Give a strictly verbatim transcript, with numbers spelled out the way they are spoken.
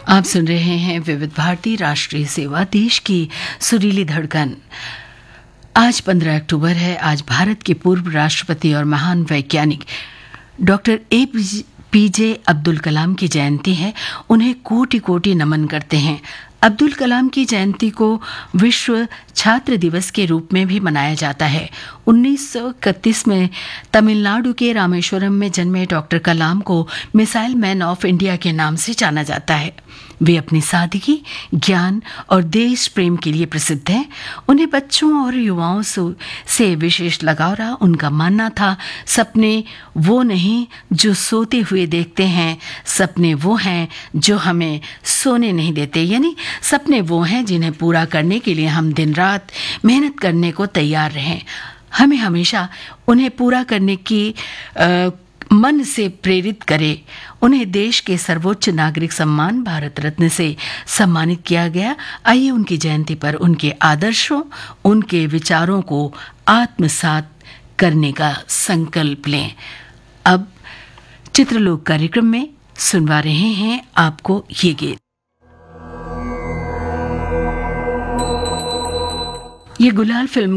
आप सुन रहे हैं विविध भारती राष्ट्रीय सेवा, देश की सुरीली धड़कन। आज पंद्रह अक्टूबर है। आज भारत के पूर्व राष्ट्रपति और महान वैज्ञानिक डॉक्टर ए पी जे अब्दुल कलाम की जयंती है। उन्हें कोटि कोटि नमन करते हैं। अब्दुल कलाम की जयंती को विश्व छात्र दिवस के रूप में भी मनाया जाता है। उन्नीस सौ इकतीस में तमिलनाडु के रामेश्वरम में जन्मे डॉक्टर कलाम को मिसाइल मैन ऑफ इंडिया के नाम से जाना जाता है। वे अपनी सादगी, ज्ञान और देश प्रेम के लिए प्रसिद्ध हैं। उन्हें बच्चों और युवाओं से विशेष लगाव रहा। उनका मानना था, सपने वो नहीं जो सोते हुए देखते हैं, सपने वो हैं जो हमें सोने नहीं देते। यानी सपने वो हैं जिन्हें पूरा करने के लिए हम दिन रात मेहनत करने को तैयार रहें। हमें हमेशा उन्हें पूरा करने की आ, मन से प्रेरित करे। उन्हें देश के सर्वोच्च नागरिक सम्मान भारत रत्न से सम्मानित किया गया। आइए उनकी जयंती पर उनके आदर्शों, उनके विचारों को आत्मसात करने का संकल्प लें। अब चित्रलोक कार्यक्रम में सुनवा रहे हैं आपको ये गीत। ये गुलाल फिल्म